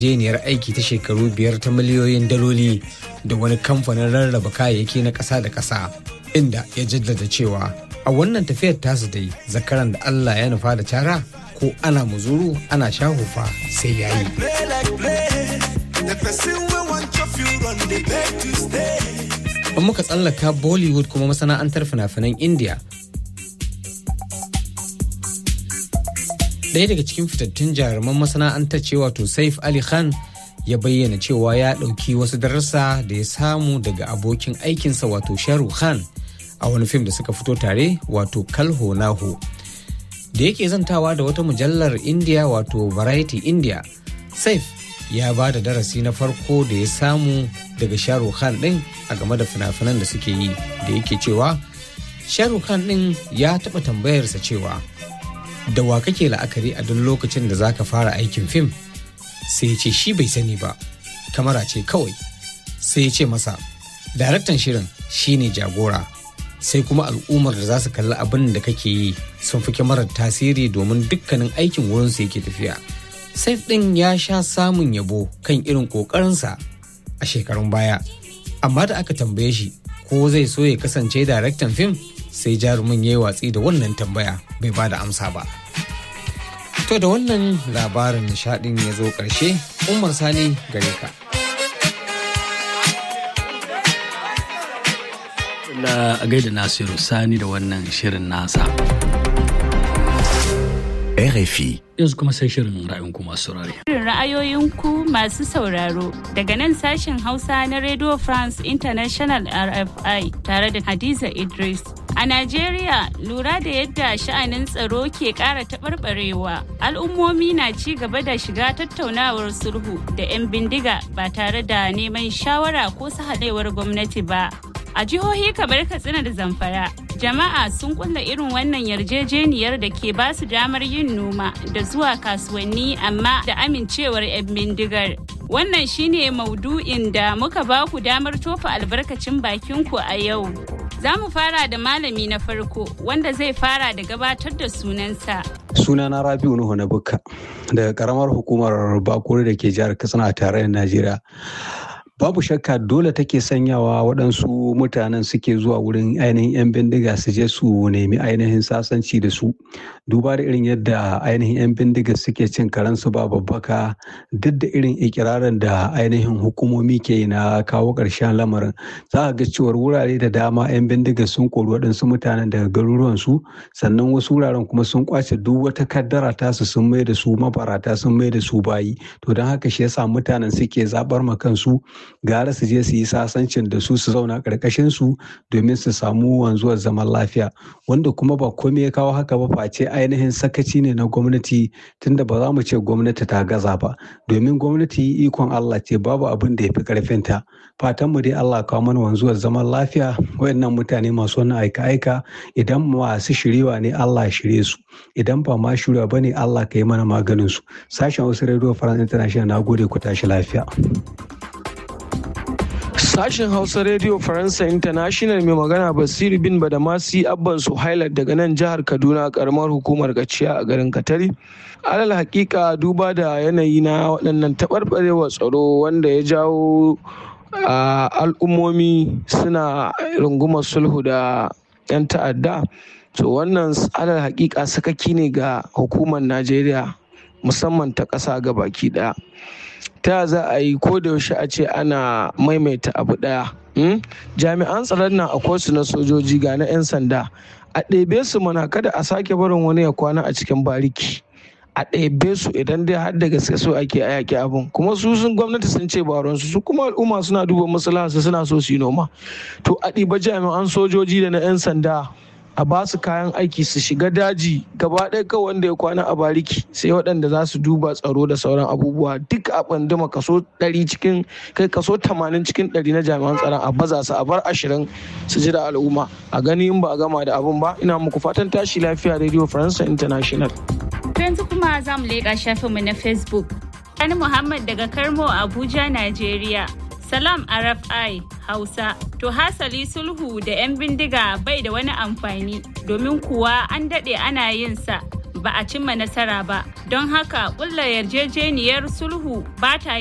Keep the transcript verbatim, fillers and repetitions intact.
jeniyar aiki ta shekaru biyar ta miliyoyin daloli da wani kamfanin rarraba kayayyaki na ƙasa da ƙasa, inda ya jaddada cewa a wannan tafiyar tasu dai zakaran da Allah ya nufa da cara ko ana muzuru ana shahufa sai ya yi. An muka tsallaka Bollywood kuma masana'antar fina-finan India. Ɗaya daga cikin fitattun jaruman masana'antar ce wato Saif Ali Khan ya bayyana cewa ya ɗauki wasu darussa da ya samu daga abokin aikinsa wato Shah Rukh Khan a wani fim da suka fito tare wato Kal Ho Na Ho. Da yake zantawa da wata mujallar India wato Variety India, Saif ya ba da darasi na farko da ya samu daga Shah Rukh Khan ɗin a game da fina-finan da suke yi, da yake cewa Shah Rukh Khan ɗin ya taɓa tambayarsa cewa da wa kake la'akari a duk lokacin da zaka fara aikin fim, sai ya ce shi bai sani ba, kamara ce kawai. Sai ya ce masa daraktan shirin shine jagora, sai kuma al'ummar da za su kalli abin da kake yi sun fi kyamarar tasiri domin dukkanin aikin wurinsu yake tafiya. Saif ɗin ya sha samun yabo kan irin ƙoƙarinsa a shekarun baya, amma da aka tambaye shi ko zai so ya kasance daraktan fim, sai jarumin ya yi watsi da wannan tambaya, bai ba da amsa ba. To da wannan labarin nishaɗin ya zo ƙarshe, Umar Sani gare ka. Na gaida Nasiru Sani da wannan shirin nasa. R F I. Yanzu kuma sai shirin ra'ayinku masu saurare. Shirin ra'ayoyinku masu sauraro daga nan sashen Hausa na Radio France International R F I tare da Hadiza Idris. A Najeriya, lura da yadda sha'anin tsaro ke ƙara taɓarɓarewa, al'ummomi na ci gaba da shiga tattaunawar sulhu da 'yan bindiga ba tare da neman shawara ko sahalewar gwamnati ba. A jihohi kamar Katsina da Zamfara, jama'a sun kulla irin wannan yarjejeniyar da ke ba su damar yin noma da zuwa kasuwanni amma da amincewar 'yan bindigar. Wannan shine maudu'in da muka ba ku damar tofa albarkacin bakinku a yau. Za mu fara da malami na farko wanda zai fara da gabatar da sunansa. Sunana Rabi'u Nuhu na Bukka daga karamar hukumar Bakuri da ke jihar Katsina a tarayyar Najeriya. Babu shakka dole take sanyawa waɗansu mutanen suke zuwa wurin ainihin 'yan bindiga su je su nemi ainihin sasanci da su. Duba da irin yadda ainihin 'yan bindiga suke cin karansu ba babbaka, duk da irin ikirarin da ainihin hukumomi ke na kawo ƙarshen lamarin. Za a ga cewar wurare da dama 'yan bindiga sun kori waɗansu mutanen daga garuruwansu, sannan wasu wuraren kuma sun kwace duk wata kaddara tasu sun mai da su mabarata, sun mai da su bayi. To don haka shi yasa mutanen suke zaɓar ma kansu gara su je su yi sasancin da su su zauna ƙarƙashin su domin su samu wanzuwar zaman lafiya, wanda kuma ba komai ya kawo haka ba face ainihin sakaci ne na gwamnati, tunda ba za mu ce gwamnati ta gaza ba, domin gwamnati ikon Allah ce, babu abin da ya fi ƙarfinta. Fatan mu dai Allah kawo mana wanzuwar zaman lafiya. Wayannan mutane masu wannan aika-aika, idan masu shiriwa ne Allah ya shirye su, idan ba ma shiriwa ba ne Allah ka yi mana maganin su. Sashen Hausa Radio France International, na gode, ku tashi lafiya. Sashen Hausa Radio Faransa International, mai magana Basiru bin Badamasi Abban Suhailat daga nan jihar Kaduna, karamar hukumar Gaciya a garin Katari. Alal hakika, duba da yanayi na waɗannan taɓarɓarewa tsaro wanda ya jawo al'ummomi suna rungumar sulhu da 'yan ta'adda, to wannan alal hakika sakaki ne ga hukumar Najeriya, musamman ta ƙasa ga baki ɗaya. Ta za a yi ko da yaushe a ce ana maimaita abu ɗaya? Jami'an tsaron nan akwai su na sojoji ga na 'yan sanda, a ɗebe su mana, kada a sake barin wani ya kwana a cikin bariki. A ɗebe su idan dai har da gaske so ake a yaƙi abin, kuma su sun gwamnati sun ce baronsu, su kuma al'umma suna duba maslahansu, suna so su yi noma. To a ɗiba jami'an sojoji da na 'yan sanda, a ba su kayan aiki, su shiga daji gaba ɗaya, kawai wanda ya kwana a bariki sai waɗanda za su duba tsaro da sauran abubuwa, duk a ɓanduma kaso ɗari cikin kai kaso tamanin cikin ɗari na jami'an tsaron a baza su, a bar ashirin su ji da al'umma, a gani in ba a gama da abun ba. Ina muku fatan tashi lafiya, Radio France International. Yanzu kuma za mu leƙa shafinmu na Facebook. Sani Muhammad daga Karmo, Abuja, Najeriya. Salam R F I Hausa. To hasali sulhu da 'yan bindiga bai da wani amfani, domin kuwa an daɗe ana yin sa ba a cimma nasara ba, don haka ƙulla yarjejeniyar sulhu ba ta